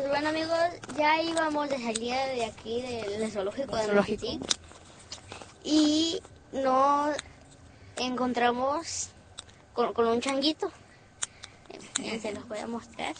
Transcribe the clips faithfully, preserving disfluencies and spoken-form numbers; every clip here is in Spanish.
Pues bueno amigos, ya íbamos de salida de aquí del zoológico de Nochitic y nos encontramos con, con un changuito. Eh, se los voy a mostrar.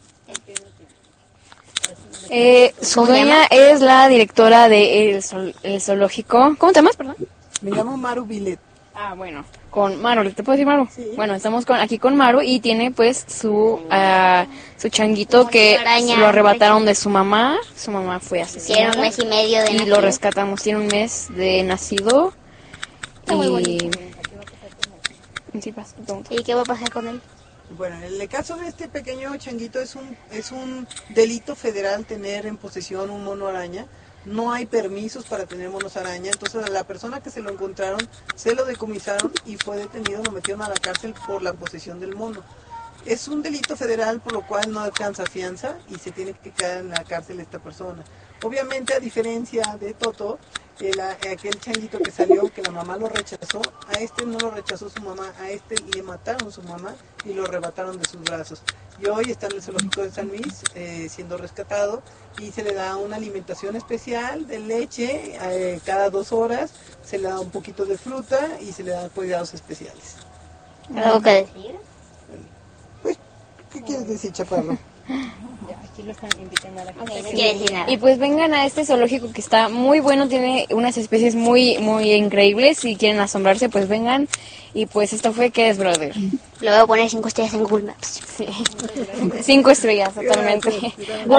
Eh, su dueña es la directora del de el zoológico. ¿Cómo te llamas, perdón? Me llamo Maru Vilet. Ah, bueno, con Maru, ¿te puedo decir Maru? Sí. Bueno, estamos con, aquí con Maru y tiene pues su uh, su changuito que araña. lo arrebataron de su mamá. Su mamá fue asesinada. Tiene un mes y medio de Y nacido. lo rescatamos, tiene un mes de nacido. Está y... muy bonito. Sí, pasa, ¿Y qué va a pasar con él? Bueno, en el caso de este pequeño changuito es un, es un delito federal tener en posesión un mono araña. No hay permisos para tener monos araña, entonces a la persona que se lo encontraron se lo decomisaron y fue detenido, lo metieron a la cárcel por la posesión del mono. Es un delito federal por lo cual no alcanza fianza y se tiene que quedar en la cárcel esta persona. Obviamente, a diferencia de Toto, el, aquel changuito que salió, que la mamá lo rechazó, a este no lo rechazó su mamá, a este le mataron su mamá y lo arrebataron de sus brazos. Y hoy está en el zoológico de San Luis eh, siendo rescatado y se le da una alimentación especial de leche eh, cada dos horas, se le da un poquito de fruta y se le dan cuidados especiales. ¿Algo que decir? Pues, ¿qué quieres decir, chaparro? Aquí lo están invitando a la Okay, no quiere decir nada. Y pues vengan a este zoológico que está muy bueno, tiene unas especies muy muy increíbles. Si quieren asombrarse, pues vengan. Y pues esto fue ¿Qué es, brother? Le voy a poner cinco estrellas en Google Maps. Sí. Cinco estrellas, totalmente.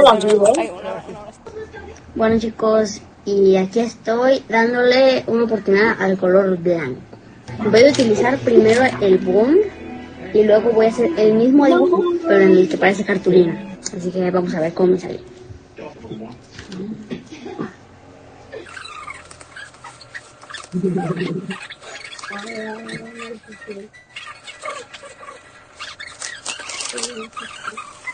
Bueno chicos, y aquí estoy dándole una oportunidad al color blanco. Voy a utilizar primero el boom y luego voy a hacer el mismo dibujo, pero en el que parece cartulina. Así que vamos a ver cómo me sale.